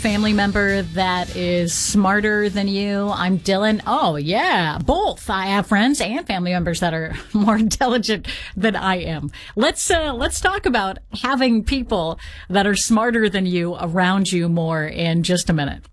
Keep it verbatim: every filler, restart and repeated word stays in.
Family member that is smarter than you? I'm Dylan. Oh, yeah, both. I have friends and family members that are more intelligent than I am. Let's uh, let's talk about having people that are smarter than you around you more in just a minute.